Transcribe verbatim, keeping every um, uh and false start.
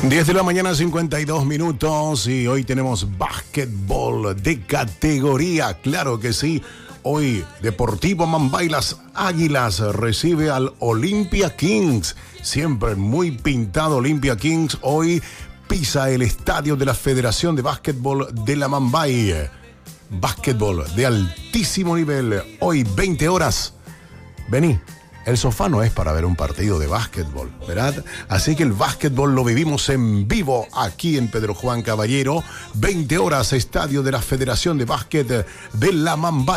diez de la mañana, cincuenta y dos minutos, y hoy tenemos básquetbol de categoría, claro que sí. Hoy Deportivo Mambay, las Águilas, recibe al Olympia Kings, siempre muy pintado Olympia Kings. Hoy pisa el estadio de la Federación de Básquetbol de la Mambay. Básquetbol de altísimo nivel, hoy veinte horas. Vení. El sofá no es para ver un partido de básquetbol, ¿verdad? Así que el básquetbol lo vivimos en vivo aquí en Pedro Juan Caballero. veinte horas, estadio de la Federación de Básquet de la Mambay.